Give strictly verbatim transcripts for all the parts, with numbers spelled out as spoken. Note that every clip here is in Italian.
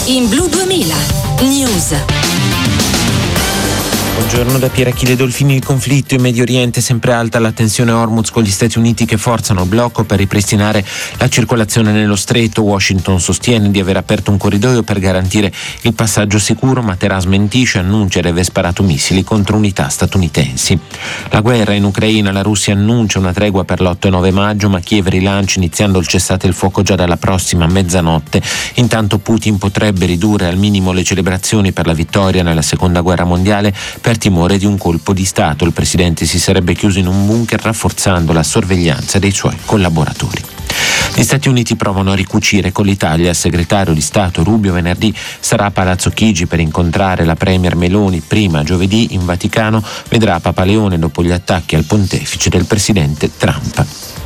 in Blu duemila News. Buongiorno da Pier Achille Dolfini. Il conflitto in Medio Oriente, sempre alta la tensione a Hormuz con gli Stati Uniti che forzano il blocco per ripristinare la circolazione nello stretto. Washington sostiene di aver aperto un corridoio per garantire il passaggio sicuro, ma Teheran smentisce, annuncia di aver sparato missili contro unità statunitensi. La guerra in Ucraina, la Russia annuncia una tregua per l'otto e nove maggio, ma Kiev rilancia iniziando il cessate il fuoco già dalla prossima mezzanotte. Intanto Putin potrebbe ridurre al minimo le celebrazioni per la vittoria nella seconda guerra mondiale per timore di un colpo di Stato. Il presidente si sarebbe chiuso in un bunker rafforzando la sorveglianza dei suoi collaboratori. Gli Stati Uniti provano a ricucire con l'Italia. Il segretario di Stato Rubio venerdì sarà a Palazzo Chigi per incontrare la premier Meloni. Prima, giovedì, in Vaticano vedrà Papa Leone dopo gli attacchi al pontefice del presidente Trump.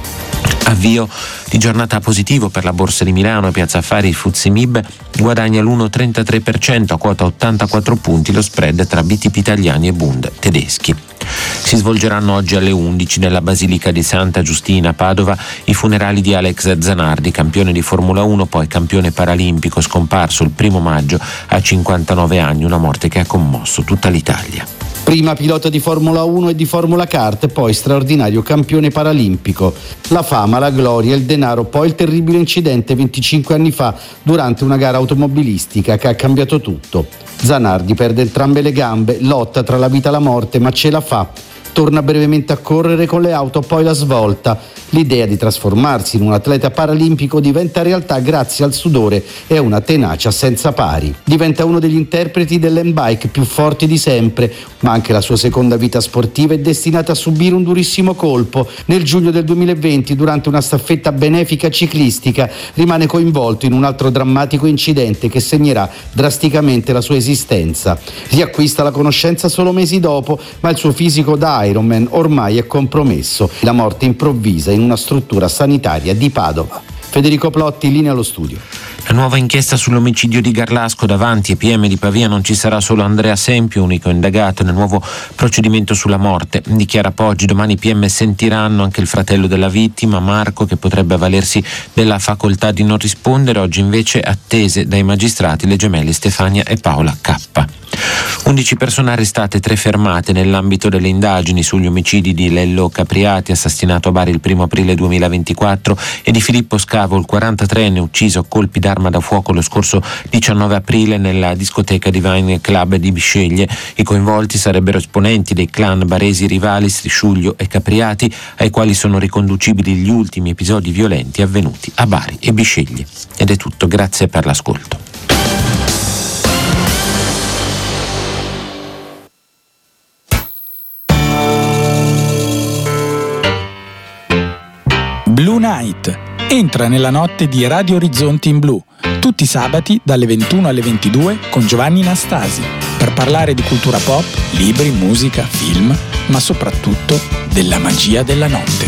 Avvio di giornata positivo per la Borsa di Milano. Piazza Affari F T S E M I B guadagna l'uno virgola trentatré per cento a quota ottantaquattro punti, lo spread tra B T P italiani e Bund tedeschi. Si svolgeranno oggi alle undici nella Basilica di Santa Giustina a Padova i funerali di Alex Zanardi, campione di Formula uno, poi campione paralimpico, scomparso il primo maggio a cinquantanove anni, una morte che ha commosso tutta l'Italia. Prima pilota di Formula uno e di Formula Kart, poi straordinario campione paralimpico. La fama, la gloria, il denaro, poi il terribile incidente venticinque anni fa durante una gara automobilistica che ha cambiato tutto. Zanardi perde entrambe le gambe, lotta tra la vita e la morte, ma ce la fa. Torna brevemente a correre con le auto, poi la svolta. L'idea di trasformarsi in un atleta paralimpico diventa realtà grazie al sudore e a una tenacia senza pari. Diventa uno degli interpreti dell'handbike più forti di sempre, ma anche la sua seconda vita sportiva è destinata a subire un durissimo colpo. Nel giugno del duemilaventi, durante una staffetta benefica ciclistica, rimane coinvolto in un altro drammatico incidente che segnerà drasticamente la sua esistenza. Riacquista la conoscenza solo mesi dopo, ma il suo fisico da Ironman ormai è compromesso. La morte improvvisa in una struttura sanitaria di Padova. Federico Plotti, linea allo studio. La nuova inchiesta sull'omicidio di Garlasco. Davanti ai P M di Pavia non ci sarà solo Andrea Sempio, unico indagato nel nuovo procedimento sulla morte. Dichiara Poggi, domani i P M sentiranno anche il fratello della vittima, Marco, che potrebbe avvalersi della facoltà di non rispondere. Oggi invece attese dai magistrati le gemelle Stefania e Paola K. undici persone arrestate, tre fermate nell'ambito delle indagini sugli omicidi di Lello Capriati, assassinato a Bari il primo aprile duemilaventiquattro, e di Filippo Scavo, il quarantatreenne ucciso a colpi d'arma da fuoco lo scorso diciannove aprile nella discoteca Divine Club di Bisceglie. I coinvolti sarebbero esponenti dei clan baresi rivali Strisciuglio e Capriati, ai quali sono riconducibili gli ultimi episodi violenti avvenuti a Bari e Bisceglie. Ed è tutto, grazie per l'ascolto. Blue Night. Entra nella notte di Radio Orizzonti in Blu, tutti i sabati dalle ventuno alle ventidue con Giovanni Nastasi, per parlare di cultura pop, libri, musica, film, ma soprattutto della magia della notte.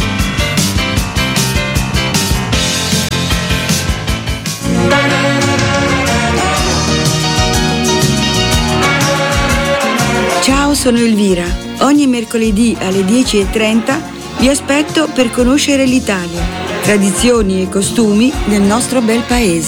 Ciao, sono Elvira. Ogni mercoledì alle dieci e trenta vi aspetto per conoscere l'Italia, tradizioni e costumi del nostro bel paese.